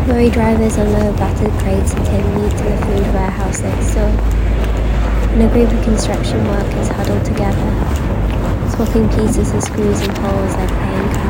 Lorry drivers unload battered crates and take meat to the food warehouse next door. And a group of construction workers huddle together, swapping pieces of screws and holes like playing cards.